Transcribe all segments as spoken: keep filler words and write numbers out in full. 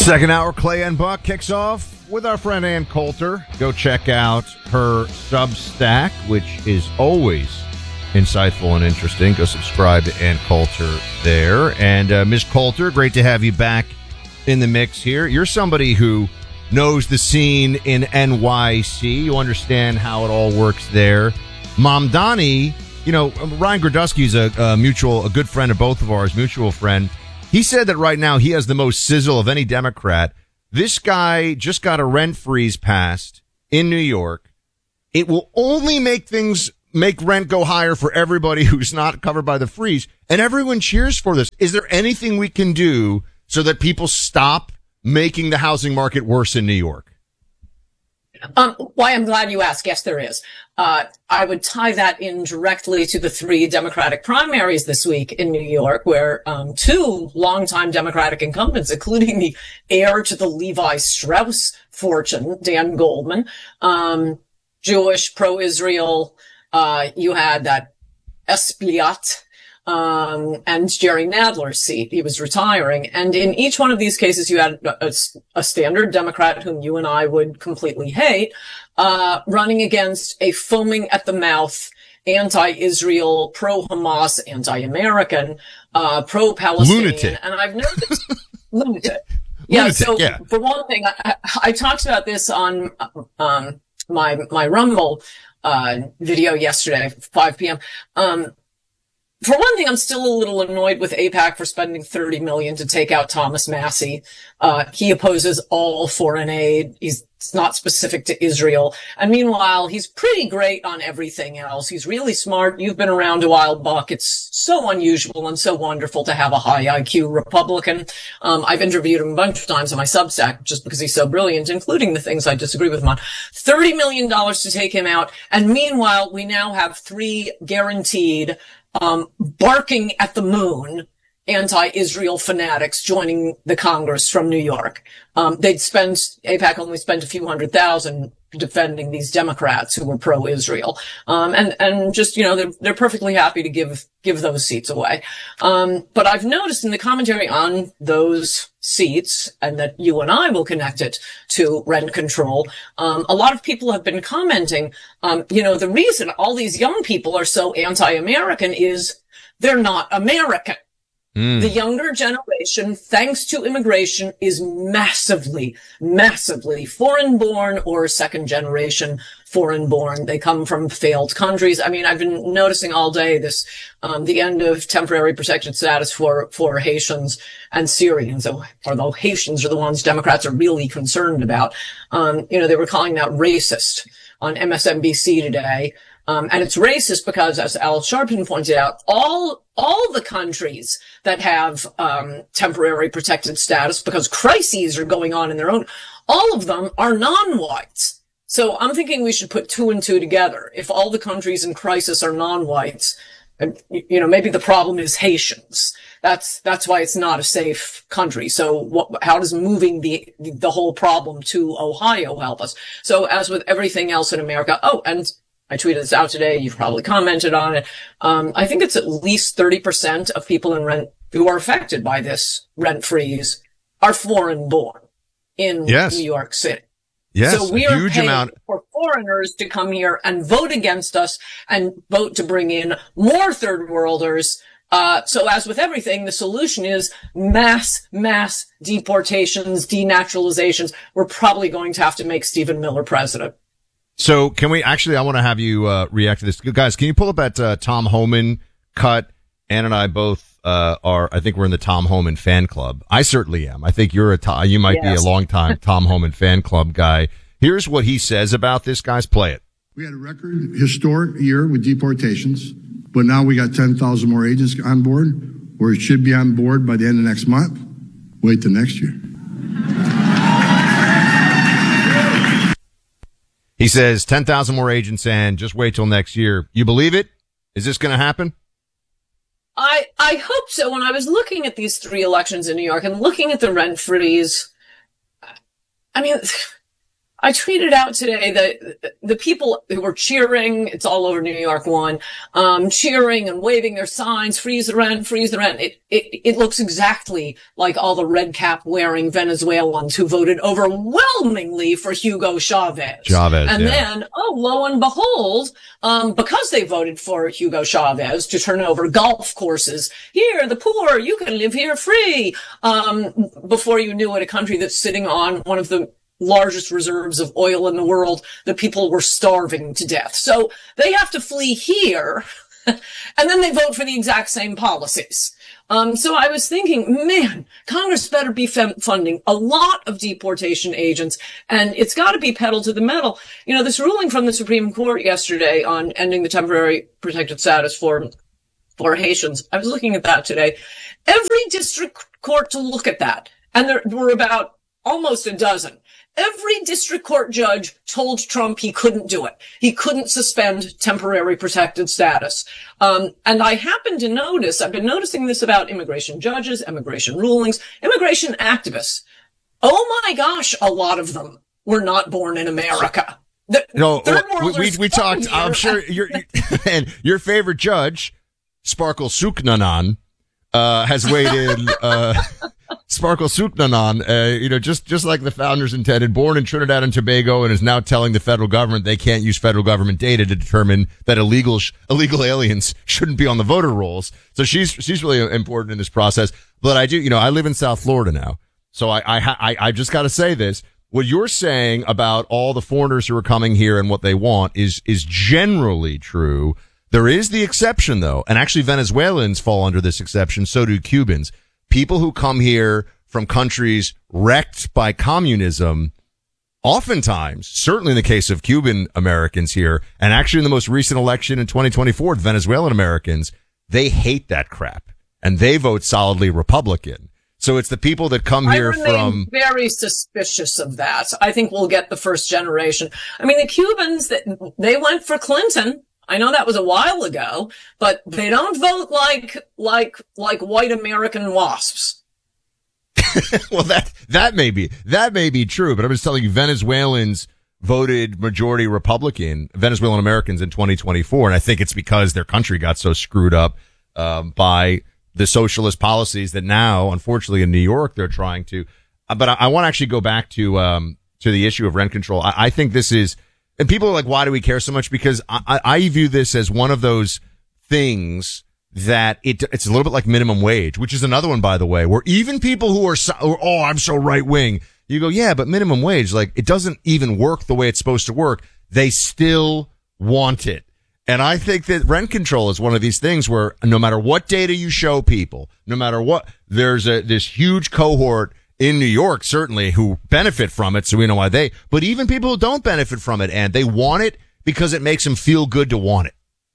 Second hour, Clay and Buck kicks off with our friend Ann Coulter. Go check out her Substack, which is always insightful and interesting. Go subscribe to Ann Coulter there. And uh, Miz Coulter, great to have you back in the mix here. You're somebody who knows the scene in N Y C. You understand how it all works there. Mom Donnie, you know, Ryan Gradusky is a, a mutual, a good friend of both of ours, mutual friend. He said that right now he has the most sizzle of any Democrat. This guy just got a rent freeze passed in New York. It will only make things, make rent go higher for everybody who's not covered by the freeze. And everyone cheers for this. Is there anything we can do so that people stop making the housing market worse in New York? Um, why I'm glad you asked. Yes, there is. Uh, I would tie that in directly to the three Democratic primaries this week in New York, where um, two longtime Democratic incumbents, including the heir to the Levi Strauss fortune, Dan Goldman, um, Jewish, pro-Israel. Uh, you had that Espliat. Um, and Jerry Nadler's seat. He was retiring. And in each one of these cases, you had a, a standard Democrat whom you and I would completely hate, uh, running against a foaming at the mouth, anti-Israel, pro-Hamas, anti-American, uh, pro-Palestinian. Lunatic. And I've noticed, lunatic. Yeah. Lunatic, so yeah. For one thing, I, I talked about this on, um, my, my Rumble, uh, video yesterday, five p.m. Um, For one thing, I'm still a little annoyed with AIPAC for spending thirty million dollars to take out Thomas Massie. Uh, he opposes all foreign aid. He's it's not specific to Israel. And meanwhile, he's pretty great on everything else. He's really smart. You've been around a while, Buck. It's so unusual and so wonderful to have a high I Q Republican. Um, I've interviewed him a bunch of times on my Substack just because he's so brilliant, including the things I disagree with him on. thirty million dollars to take him out. And meanwhile, we now have three guaranteed Um, barking at the moon anti-Israel fanatics joining the Congress from New York. Um, they'd spend, AIPAC only spent a few hundred thousand defending these Democrats who were pro-Israel. Um, and, and just, you know, they're, they're perfectly happy to give, give those seats away. Um, but I've noticed in the commentary on those seats, and that you and I will connect it to rent control, um, a lot of people have been commenting, um, you know, the reason all these young people are so anti-American is they're not American. Mm. The younger generation, thanks to immigration, is massively, massively foreign-born or second-generation foreign-born. They come from failed countries. I mean, I've been noticing all day this, um, the end of temporary protected status for, for Haitians and Syrians, although Haitians are the ones Democrats are really concerned about. Um, you know, they were calling that racist on M S N B C today. Um, and it's racist because, as Al Sharpton pointed out, all, all the countries that have, um, temporary protected status, because crises are going on in their own, all of them are non-whites. So I'm thinking we should put two and two together. If all the countries in crisis are non-whites, you know, maybe the problem is Haitians. That's, that's why it's not a safe country. So what, how does moving the, the whole problem to Ohio help us? So as with everything else in America, oh, and I tweeted this out today. You've probably commented on it. Um, I think it's at least thirty percent of people in rent who are affected by this rent freeze are foreign born in yes. New York City. Yes, so we a are huge paying amount for foreigners to come here and vote against us and vote to bring in more third worlders. Uh, so as with everything, the solution is mass, mass deportations, denaturalizations. We're probably going to have to make Stephen Miller president. So can we actually, I want to have you, uh, react to this. Guys, can you pull up that, uh, Tom Homan cut? Ann and I both, uh, are, I think we're in the Tom Homan fan club. I certainly am. I think you're a, Tom, you might yes. be a long time Tom Homan fan club guy. Here's what he says about this, guys. Play it. We had a record historic year with deportations, but now we got ten thousand more agents on board, or it should be on board by the end of next month. Wait till next year. He says ten thousand more agents and just wait till next year. You believe it? Is this going to happen? I, I hope so. When I was looking at these three elections in New York and looking at the rent freeze, I mean, I tweeted out today that the people who were cheering, it's all over New York One, um, cheering and waving their signs, freeze the rent, freeze the rent. It, it, it looks exactly like all the red cap wearing Venezuelans who voted overwhelmingly for Hugo Chavez. Chavez, and yeah. then, oh, lo and behold, um, because they voted for Hugo Chavez to turn over golf courses. Here, the poor, you can live here free. Um, before you knew it, a country that's sitting on one of the largest reserves of oil in the world, the people were starving to death. So they have to flee here, and then they vote for the exact same policies. Um, so I was thinking, man, Congress better be f- funding a lot of deportation agents, and it's got to be pedal to the metal. You know, this ruling from the Supreme Court yesterday on ending the temporary protected status for for Haitians, I was looking at that today. Every district court to look at that, and there were about almost a dozen. Every district court judge told Trump he couldn't do it. He couldn't suspend temporary protected status. Um, and I happen to notice, I've been noticing this about immigration judges, immigration rulings, immigration activists. Oh my gosh, a lot of them were not born in America. The No, third we, worlders we, we come talked, here I'm sure your, and your favorite judge, Sparkle Suknanan, uh, has weighed in, uh, Sparkle Suknanan, uh, you know, just, just like the founders intended, born in Trinidad and Tobago and is now telling the federal government they can't use federal government data to determine that illegal, sh- illegal aliens shouldn't be on the voter rolls. So she's, she's really important in this process. But I do, you know, I live in South Florida now. So I, I, I, I just got to say this. What you're saying about all the foreigners who are coming here and what they want is, is generally true. There is the exception though. And actually Venezuelans fall under this exception. So do Cubans. People who come here from countries wrecked by communism, oftentimes, certainly in the case of Cuban Americans here, and actually in the most recent election in twenty twenty-four, the Venezuelan Americans, they hate that crap and they vote solidly Republican. So it's the people that come here I remain from very suspicious of that. I think we'll get the first generation. I mean, the Cubans, they went for Clinton. I know that was a while ago, but they don't vote like, like, like white American wasps. well, that, that may be, that may be true, but I'm just telling you, Venezuelans voted majority Republican, Venezuelan Americans in twenty twenty-four. And I think it's because their country got so screwed up, um, by the socialist policies that now, unfortunately, in New York, they're trying to, uh, but I, I want to actually go back to, um, to the issue of rent control. I, I think this is, and people are like, why do we care so much? Because I, I view this as one of those things that it, it's a little bit like minimum wage, which is another one, by the way, where even people who are, so, oh, I'm so right wing, you go, yeah, but minimum wage, like it doesn't even work the way it's supposed to work. They still want it. And I think that rent control is one of these things where no matter what data you show people, no matter what, there's a, this huge cohort in New York, certainly, who benefit from it. So we know why they, but even people who don't benefit from it, and they want it because it makes them feel good to want it.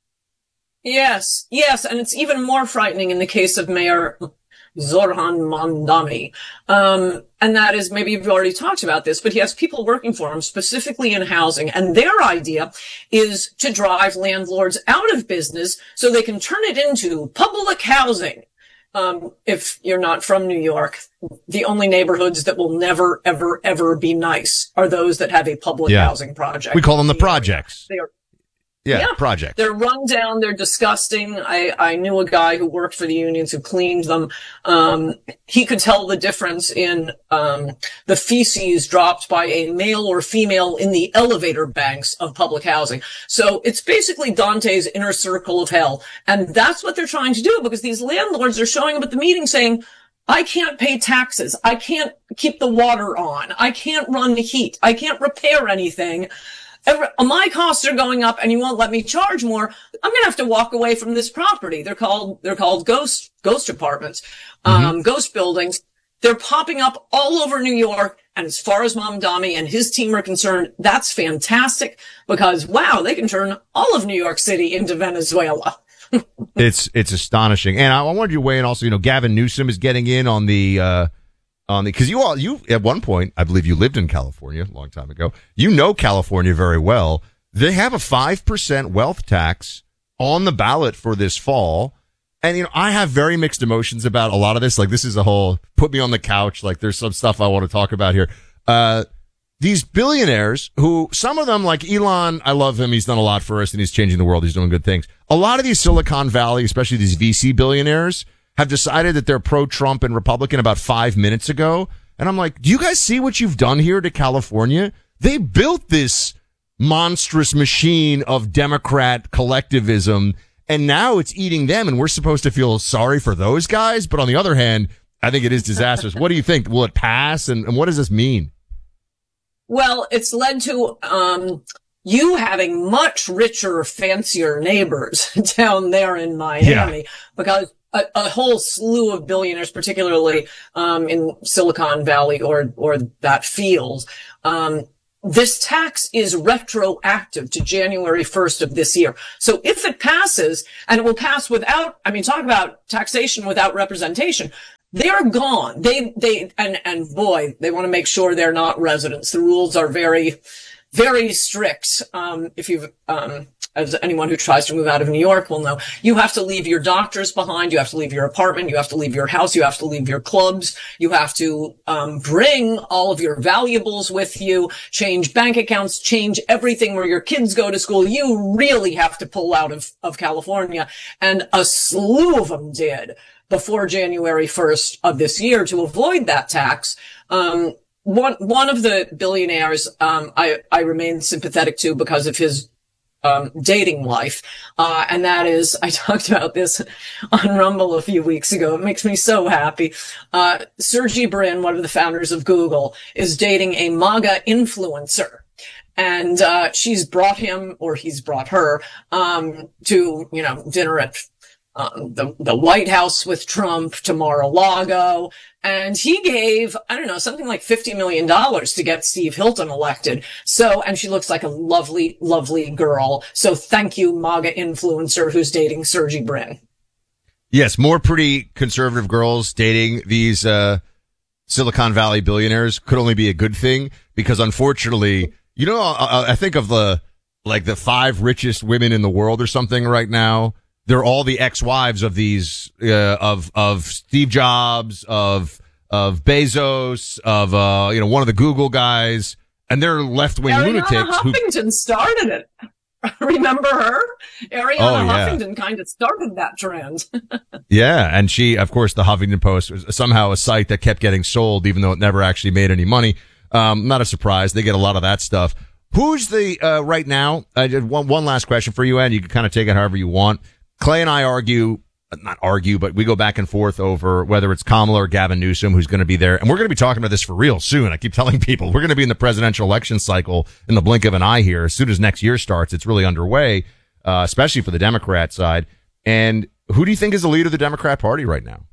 Yes, yes. And it's even more frightening in the case of Mayor Zoran Mamdani. Um, and that is, maybe you've already talked about this, but he has people working for him specifically in housing. And their idea is to drive landlords out of business so they can turn it into public housing. Um, if you're not from New York, the only neighborhoods that will never, ever, ever be nice are those that have a public yeah. housing project. We call them the projects. They are, yeah, yeah, project. They're run down. They're disgusting. I, I knew a guy who worked for the unions who cleaned them. Um, he could tell the difference in, um, the feces dropped by a male or female in the elevator banks of public housing. So it's basically Dante's inner circle of hell. And that's what they're trying to do, because these landlords are showing up at the meeting saying, I can't pay taxes. I can't keep the water on. I can't run the heat. I can't repair anything. Every, my costs are going up and you won't let me charge more. I'm going to have to walk away from this property. They're called, they're called ghost, ghost apartments, um, mm-hmm. ghost buildings. They're popping up all over New York. And as far as Mamdani and his team are concerned, that's fantastic, because wow, they can turn all of New York City into Venezuela. it's, it's astonishing. And I wanted you to weigh in also, you know, Gavin Newsom is getting in on the, uh, on the, cause you all, you, at one point, I believe you lived in California a long time ago. You know California very well. They have a five percent wealth tax on the ballot for this fall. And, you know, I have very mixed emotions about a lot of this. Like, this is a whole put me on the couch. Like, there's some stuff I want to talk about here. Uh, these billionaires who, some of them, like Elon, I love him. He's done a lot for us and he's changing the world. He's doing good things. A lot of these Silicon Valley, especially these V C billionaires, have decided that they're pro-Trump and Republican about five minutes ago. And I'm like, do you guys see what you've done here to California? They built this monstrous machine of Democrat collectivism, and now it's eating them, and we're supposed to feel sorry for those guys. But on the other hand, I think it is disastrous. What do you think? Will it pass? And, and what does this mean? Well, it's led to um you having much richer, fancier neighbors down there in Miami, yeah. because a, a whole slew of billionaires, particularly um in Silicon Valley or or that field, um this tax is retroactive to January first of this year. So if it passes, and it will pass without, I mean, talk about taxation without representation. They're gone. They, they, and, and boy, they want to make sure they're not residents. The rules are very, very strict. Um, if you've, um, as anyone who tries to move out of New York will know, you have to leave your doctors behind. You have to leave your apartment. You have to leave your house. You have to leave your clubs. You have to, um, bring all of your valuables with you, change bank accounts, change everything where your kids go to school. You really have to pull out of, of California. And a slew of them did before January first of this year to avoid that tax. Um, one, one of the billionaires, um, I, I remain sympathetic to because of his, um, dating life. Uh, and that is, I talked about this on Rumble a few weeks ago. It makes me so happy. Uh, Sergey Brin, one of the founders of Google, is dating a MAGA influencer. And, uh, she's brought him, or he's brought her, um, to, you know, dinner at Um, the, the White House with Trump to Mar-a-Lago. And he gave, I don't know, something like fifty million dollars to get Steve Hilton elected. So, and she looks like a lovely, lovely girl. So thank you, MAGA influencer who's dating Sergey Brin. Yes, more pretty conservative girls dating these, uh, Silicon Valley billionaires could only be a good thing, because unfortunately, you know, I, I think of the, like the five richest women in the world or something right now. They're all the ex-wives of these, uh, of, of Steve Jobs, of, of Bezos, of, uh, you know, one of the Google guys, and they're left-wing Ariana lunatics. Huffington who started it. Remember her? Ariana oh, yeah. Huffington kind of started that trend. Yeah. And she, of course, the Huffington Post was somehow a site that kept getting sold, even though it never actually made any money. Um, not a surprise. They get a lot of that stuff. Who's the, uh, right now? I did one, one last question for you, and you can kind of take it however you want. Clay and I argue, not argue, but we go back and forth over whether it's Kamala or Gavin Newsom who's going to be there. And we're going to be talking about this for real soon. I keep telling people we're going to be in the presidential election cycle in the blink of an eye here. As soon as next year starts, it's really underway, uh, especially for the Democrat side. And who do you think is the leader of the Democrat Party right now?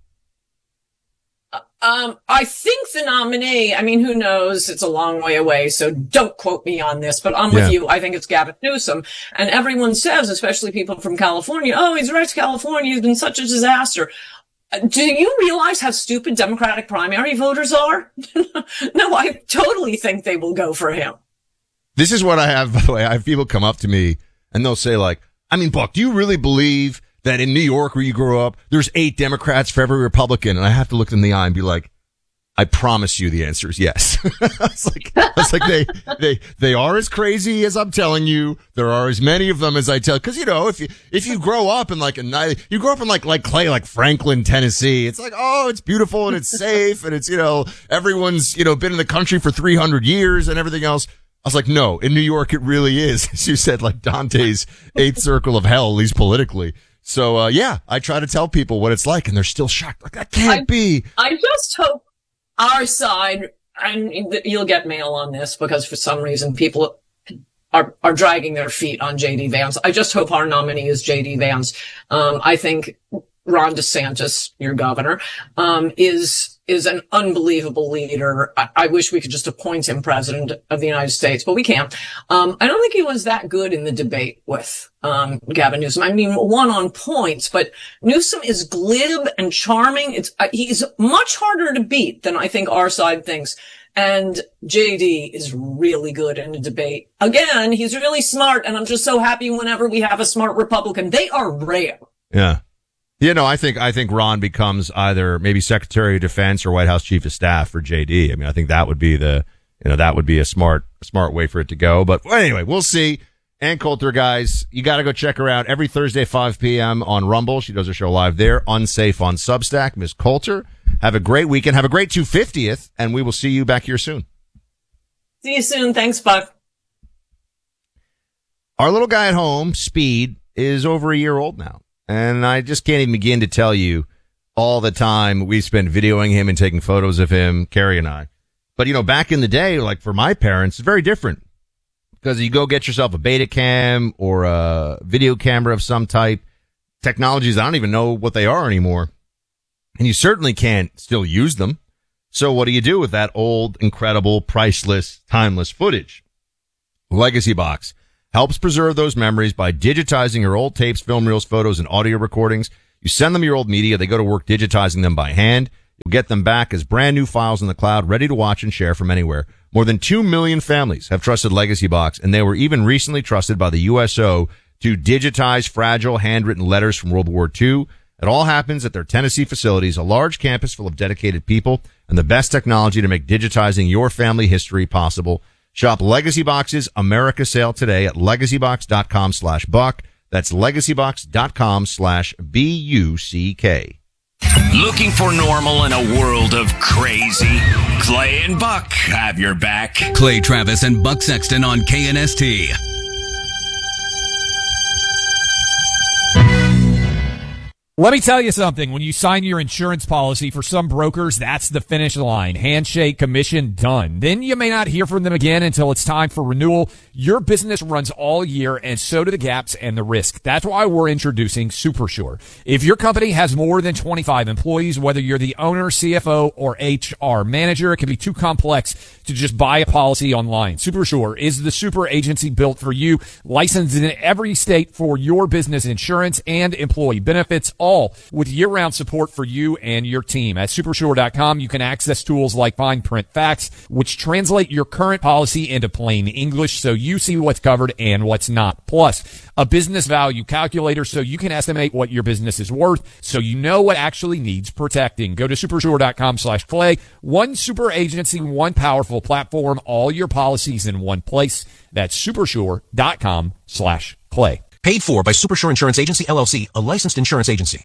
Um, I think the nominee, I mean, who knows? It's a long way away, so don't quote me on this, but I'm with Yeah. you. I think it's Gavin Newsom. And everyone says, especially people from California, oh, he's wrecked California. He's been such a disaster. Uh, Do you realize how stupid Democratic primary voters are? No, I totally think they will go for him. This is what I have, by the way. I have people come up to me and they'll say, like, I mean, Buck, do you really believe that in New York where you grew up, there's eight Democrats for every Republican? And I have to look them in the eye and be like, I promise you the answer is yes. It's like, it's like they, they, they are as crazy as I'm telling you. There are as many of them as I tell. Cause you know, if you, if you grow up in like a nice, you grow up in like, like Clay, like Franklin, Tennessee, it's like, oh, it's beautiful and it's safe and it's, you know, everyone's, you know, been in the country for three hundred years and everything else. I was like, no, in New York, it really is. As you said, like Dante's eighth circle of hell, at least politically. So, uh, yeah, I try to tell people what it's like and they're still shocked. Like, that can't I, be. I just hope our side, and you'll get mail on this because for some reason people are, are dragging their feet on J D Vance. I just hope our nominee is J D Vance. Um, I think Ron DeSantis, your governor, um, is, is an unbelievable leader. I, I wish we could just appoint him president of the United States, but we can't. Um, I don't think he was that good in the debate with, um, Gavin Newsom. I mean, one on points, but Newsom is glib and charming. It's, uh, he's much harder to beat than I think our side thinks. And J D is really good in a debate. Again, he's really smart, and I'm just so happy whenever we have a smart Republican. They are rare. Yeah. Yeah, no, I think, I think Ron becomes either maybe Secretary of Defense or White House Chief of Staff for J D. I mean, I think that would be the, you know, that would be a smart, smart way for it to go. But well, anyway, we'll see. Ann Coulter, guys, you got to go check her out every Thursday, five p.m. on Rumble. She does her show live there. Unsafe on Substack. Miz Coulter, have a great weekend. Have a great two hundred fiftieth, and we will see you back here soon. See you soon. Thanks, Buck. Our little guy at home, Speed, is over a year old now. And I just can't even begin to tell you all the time we spent videoing him and taking photos of him, Carrie and I. But, you know, back in the day, like for my parents, it's very different. Because you go get yourself a beta cam or a video camera of some type. Technologies, I don't even know what they are anymore. And you certainly can't still use them. So what do you do with that old, incredible, priceless, timeless footage? Legacy Box helps preserve those memories by digitizing your old tapes, film reels, photos, and audio recordings. You send them your old media. They go to work digitizing them by hand. You'll get them back as brand new files in the cloud, ready to watch and share from anywhere. More than two million families have trusted Legacy Box, and they were even recently trusted by the U S O to digitize fragile handwritten letters from World War Two. It all happens at their Tennessee facilities, a large campus full of dedicated people and the best technology to make digitizing your family history possible. Shop Legacy Box's America sale today at legacybox.com slash buck. That's legacybox.com slash B U C K. Looking for normal in a world of crazy? Clay and Buck have your back. Clay Travis and Buck Sexton on K N S T. Let me tell you something. When you sign your insurance policy, for some brokers, that's the finish line. Handshake, commission, done. Then you may not hear from them again until it's time for renewal. Your business runs all year, and so do the gaps and the risk. That's why we're introducing SuperSure. If your company has more than twenty-five employees, whether you're the owner, C F O, or H R manager, it can be too complex to just buy a policy online. SuperSure is the super agency built for you, licensed in every state for your business insurance and employee benefits, all with year-round support for you and your team. At supersure dot com, you can access tools like Fine Print Facts, which translate your current policy into plain English so you see what's covered and what's not. Plus, a business value calculator so you can estimate what your business is worth so you know what actually needs protecting. Go to supersure dot com slash clay. One super agency, one powerful platform, all your policies in one place. That's supersure dot com slash clay. Paid for by Supersure Insurance Agency, L L C, a licensed insurance agency.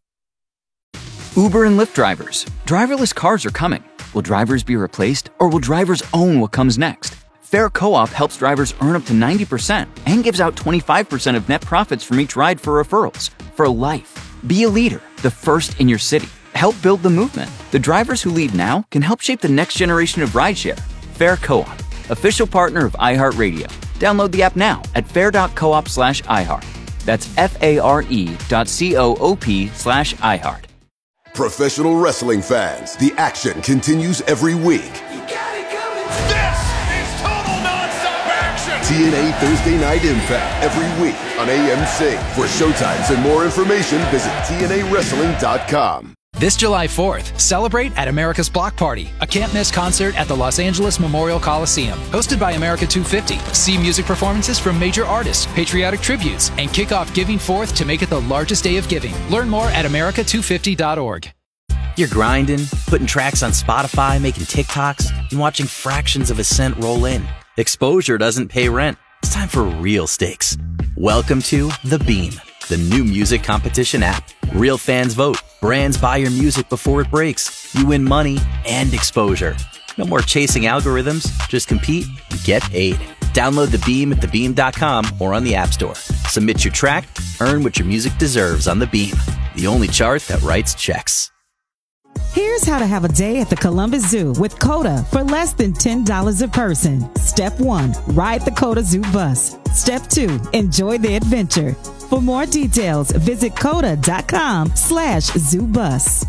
Uber and Lyft drivers. Driverless cars are coming. Will drivers be replaced, or will drivers own what comes next? Fair Co-op helps drivers earn up to ninety percent and gives out twenty-five percent of net profits from each ride for referrals. For life. Be a leader, the first in your city. Help build the movement. The drivers who lead now can help shape the next generation of rideshare. Fair Co-op, official partner of iHeartRadio. Download the app now at fair dot coop slash iHeart. That's F-A-R-E dot C-O-O-P slash iHeart. Professional wrestling fans, the action continues every week. You got it coming. This is total nonstop action. T N A Thursday Night Impact every week on A M C. For showtimes and more information, visit T N A wrestling dot com. This July fourth, celebrate at America's Block Party, a can't-miss concert at the Los Angeles Memorial Coliseum. Hosted by America two fifty. See music performances from major artists, patriotic tributes, and kick off Giving Fourth to make it the largest day of giving. Learn more at america two fifty dot org. You're grinding, putting tracks on Spotify, making TikToks, and watching fractions of a cent roll in. Exposure doesn't pay rent. It's time for real stakes. Welcome to The Beam, the new music competition app. Real fans vote. Brands buy your music before it breaks. You win money and exposure. No more chasing algorithms. Just compete and get paid. Download The Beam at the beam dot com or on the App Store. Submit your track. Earn what your music deserves on The Beam, the only chart that writes checks. Here's how to have a day at the Columbus Zoo with COTA for less than ten dollars a person. Step one, ride the COTA Zoo bus. Step two, enjoy the adventure. For more details, visit coda dot com slash zoo bus.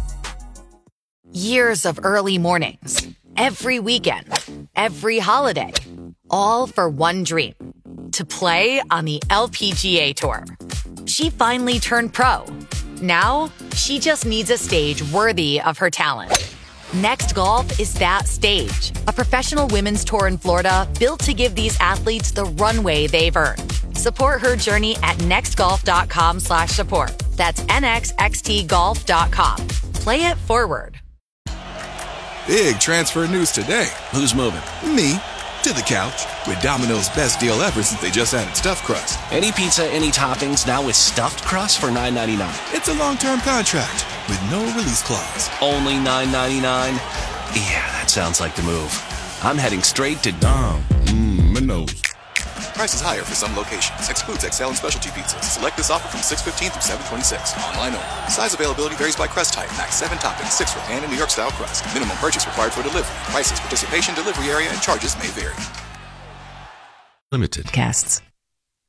Years of early mornings, every weekend, every holiday, all for one dream, to play on the L P G A Tour. She finally turned pro. Now, she just needs a stage worthy of her talent. Next Golf is that stage, a professional women's tour in Florida built to give these athletes the runway they've earned. Support her journey at nextgolf.com slash support. That's nxxt golf dot com. Play it forward. Big transfer news today. Who's moving? Me. to the couch with Domino's best deal ever since they just added stuffed crust. Any pizza, any toppings, now with stuffed crust for nine ninety-nine. It's a long-term contract with no release clause. Only nine ninety-nine? Yeah, that sounds like the move. I'm heading straight to Dom. Mmm, Prices higher for some locations. Excludes X L and specialty pizzas. Select this offer from six fifteen through seven twenty-six. Online only. Size availability varies by crust type. Max seven toppings, six for pan and New York style crust. Minimum purchase required for delivery. Prices, participation, delivery area, and charges may vary. Limited. Casts.